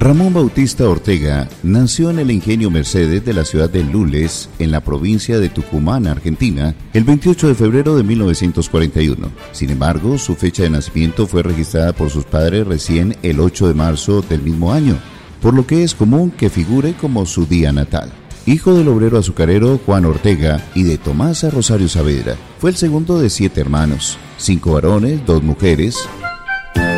Ramón Bautista Ortega nació en el Ingenio Mercedes de la ciudad de Lules, en la provincia de Tucumán, Argentina, el 28 de febrero de 1941. Sin embargo, su fecha de nacimiento fue registrada por sus padres recién el 8 de marzo del mismo año, por lo que es común que figure como su día natal. Hijo del obrero azucarero Juan Ortega y de Tomasa Rosario Saavedra, fue el segundo de 7 hermanos, 5 varones, 2 mujeres,